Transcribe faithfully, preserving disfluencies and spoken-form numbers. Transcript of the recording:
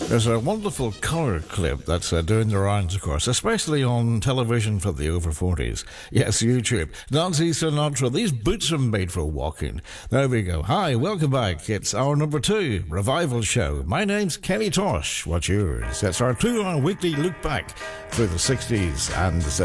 There's a wonderful colour clip that's uh, doing the rounds, of course, especially on television for the over forties. Yes, YouTube. Nancy Sinatra, these boots are made for walking. There we go. Hi, welcome back. It's our number two revival show. My name's Kenny Tosh. What's yours? It's our two-hour weekly look back through the sixties and the